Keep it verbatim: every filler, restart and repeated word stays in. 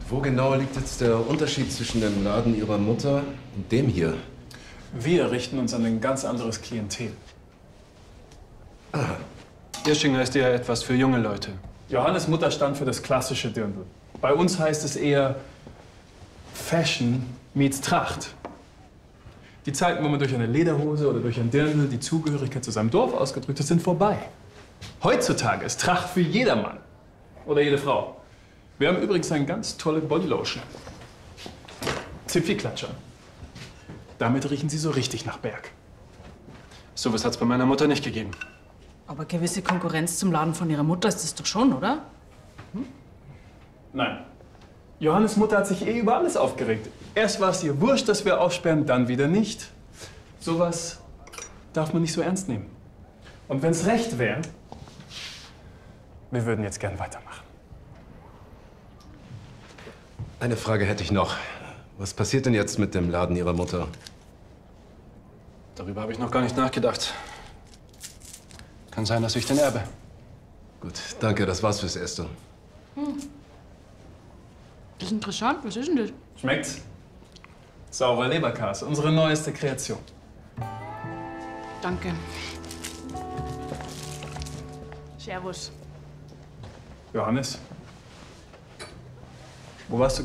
Wo genau liegt jetzt der Unterschied zwischen dem Laden Ihrer Mutter und dem hier? Wir richten uns an ein ganz anderes Klientel. Ah. Irschinger ist eher etwas für junge Leute. Johannes Mutter stand für das klassische Dirndl. Bei uns heißt es eher Fashion meets Tracht. Die Zeiten, wo man durch eine Lederhose oder durch ein Dirndl die Zugehörigkeit zu seinem Dorf ausgedrückt hat, sind vorbei. Heutzutage ist Tracht für jedermann oder jede Frau. Wir haben übrigens eine ganz tolle Bodylotion. Zipfi-Klatscher. Damit riechen Sie so richtig nach Berg. Sowas hat's bei meiner Mutter nicht gegeben. Aber gewisse Konkurrenz zum Laden von ihrer Mutter ist das doch schon, oder? Hm? Nein. Johannes Mutter hat sich eh über alles aufgeregt. Erst war es ihr wurscht, dass wir aufsperren, dann wieder nicht. Sowas darf man nicht so ernst nehmen. Und wenn es recht wäre, wir würden jetzt gern weitermachen. Eine Frage hätte ich noch. Was passiert denn jetzt mit dem Laden Ihrer Mutter? Darüber habe ich noch gar nicht nachgedacht. Kann sein, dass ich den erbe. Gut, danke, das war's fürs Erste. Hm. Das ist interessant. Was ist denn das? Schmeckt's? Saure Leberkäse, unsere neueste Kreation. Danke. Servus. Johannes, wo warst du